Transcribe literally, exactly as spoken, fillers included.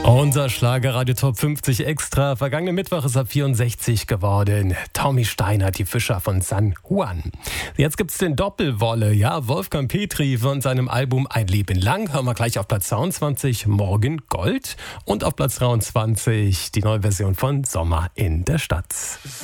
Unser Schlagerradio Top fünfzig Extra. Vergangenen Mittwoch ist er vierundsechzig geworden. Tommy Steiner, die Fischer von San Juan. Jetzt gibt's den Doppelwolle. Ja, Wolfgang Petri von seinem Album Ein Leben lang. Hören wir gleich auf Platz zweiundzwanzig Morgen Gold. Und auf Platz dreiundzwanzig die neue Version von Sommer in der Stadt.